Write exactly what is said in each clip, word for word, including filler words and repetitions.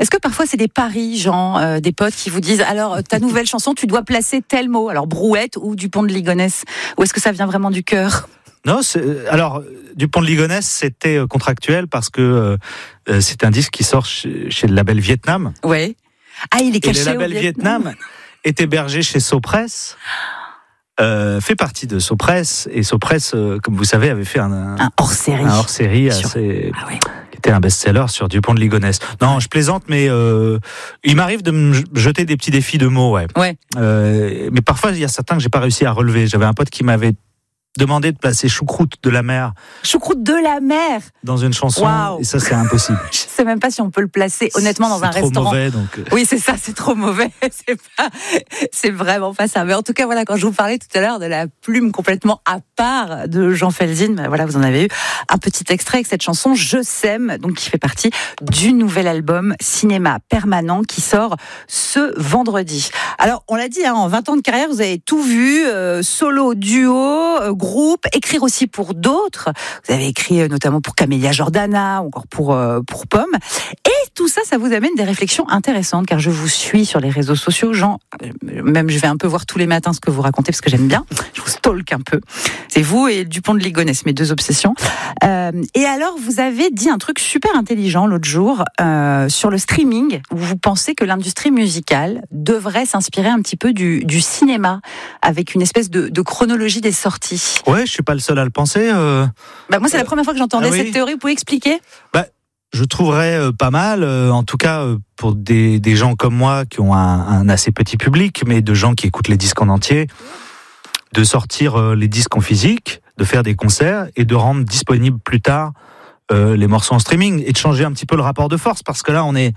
Est-ce que parfois c'est des paris, Jean, euh, des potes qui vous disent alors ta nouvelle chanson, tu dois placer tel mot, alors Brouette ou Dupont de Ligonnès, ou est-ce que ça vient vraiment du cœur? Non, c'est, alors Dupont de Ligonnès, c'était contractuel parce que euh, c'est un disque qui sort chez, chez le label Vietnam. Ouais. Ah, il est caché. Et le label au Vietnam. Vietnam est hébergé chez Sopress. Euh, fait partie de Sopress et Sopress, euh, comme vous savez, avait fait un, un, un hors-série, un hors-série sur... assez, ah ouais. qui était un best-seller sur Dupont de Ligonnès. Non, je plaisante, mais euh, il m'arrive de me jeter des petits défis de mots, ouais. Ouais. Euh, mais parfois, il y a certains que j'ai pas réussi à relever. J'avais un pote qui m'avait demandé de placer choucroute de la mer. Choucroute de la mer dans une chanson, wow. Et ça, c'est impossible. Je sais même pas si on peut le placer, honnêtement, dans c'est un trop restaurant. Mauvais, donc... Oui, c'est ça, c'est trop mauvais. C'est pas, c'est vraiment pas ça. Mais en tout cas, voilà, quand je vous parlais tout à l'heure de la plume complètement à part de Jean Felzine, ben voilà, vous en avez eu un petit extrait avec cette chanson Je Sème, donc qui fait partie du nouvel album Cinéma Permanent qui sort ce vendredi. Alors, on l'a dit, hein, en vingt ans de carrière, vous avez tout vu, euh, solo, duo, euh, groupe, écrire aussi pour d'autres. Vous avez écrit euh, notamment pour Camélia Jordana, ou encore pour euh, pour Pomme. Et tout ça, ça vous amène des réflexions intéressantes, car je vous suis sur les réseaux sociaux, Jean. Même je vais un peu voir tous les matins ce que vous racontez, parce que j'aime bien. Je vous stalk un peu. C'est vous et Dupont de Ligonnès, mes deux obsessions. Euh, et alors, vous avez dit un truc super intelligent l'autre jour euh, sur le streaming, où vous pensez que l'industrie musicale devrait s'inspirer un petit peu du, du cinéma, avec une espèce de, de chronologie des sorties. Ouais, je suis pas le seul à le penser. Euh... Bah moi, c'est euh... la première fois que j'entendais ah, oui. cette théorie. Vous pouvez expliquer ? Bah, je trouverais euh, pas mal, euh, en tout cas euh, pour des, des gens comme moi qui ont un, un assez petit public, mais de gens qui écoutent les disques en entier, de sortir euh, les disques en physique, de faire des concerts et de rendre disponibles plus tard euh, les morceaux en streaming et de changer un petit peu le rapport de force, parce que là on est...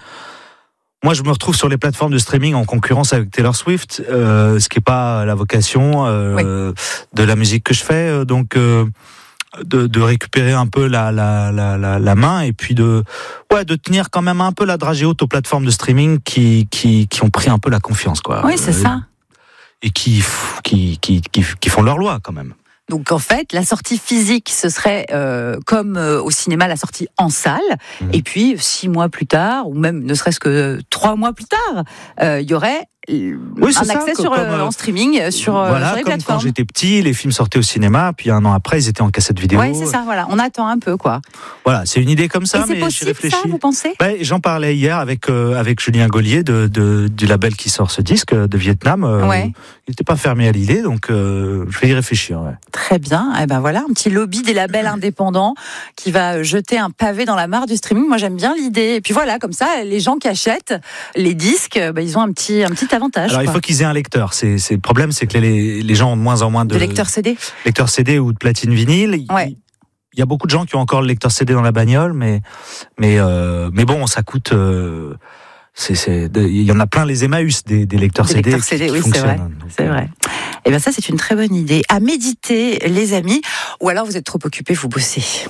Moi, je me retrouve sur les plateformes de streaming en concurrence avec Taylor Swift, euh, ce qui n'est pas la vocation euh, oui. de la musique que je fais. Donc, euh, de, de récupérer un peu la, la, la, la, la main et puis de, ouais, de tenir quand même un peu la dragée haute aux plateformes de streaming qui, qui, qui ont pris un peu la confiance, quoi. Oui, c'est euh, ça. Et qui, qui, qui, qui, qui font leur loi, quand même. Donc en fait, la sortie physique, ce serait euh, comme euh, au cinéma, la sortie en salle. Mmh. Et puis six mois plus tard, ou même ne serait-ce que trois mois plus tard, il euh, y aurait oui, un accès ça, sur, comme, euh, en streaming sur, voilà, sur les comme plateformes. Quand j'étais petit, les films sortaient au cinéma, puis un an après, ils étaient en cassette vidéo. Oui, c'est ça. Voilà, on attend un peu, quoi. Voilà, c'est une idée comme ça, Et c'est mais possible, j'y réfléchis. Ça, vous pensez ? Ben, j'en parlais hier avec euh, avec Julien Gaulier de, de du label qui sort ce disque de Vietnam. Euh, ouais. Il n'était pas fermé à l'idée, donc euh, je vais y réfléchir. Ouais. Très bien. Et eh ben voilà, un petit lobby des labels indépendants qui va jeter un pavé dans la mare du streaming. Moi, j'aime bien l'idée. Et puis voilà, comme ça, les gens qui achètent les disques, ben, ils ont un petit un petit avantage. Alors quoi. Il faut qu'ils aient un lecteur. C'est, c'est le problème, c'est que les, les gens ont de moins en moins de, de lecteurs C D, lecteurs C D ou de platine vinyle. Ouais. Il y a beaucoup de gens qui ont encore le lecteur C D dans la bagnole, mais mais euh, mais bon, ça coûte. Euh, c'est, c'est, il y en a plein les Emmaüs des, des lecteurs des C D. Lecteurs C D, qui, oui, qui c'est vrai. Donc, c'est vrai. Et ben ça, c'est une très bonne idée. À méditer, les amis. Ou alors vous êtes trop occupés, vous bossez.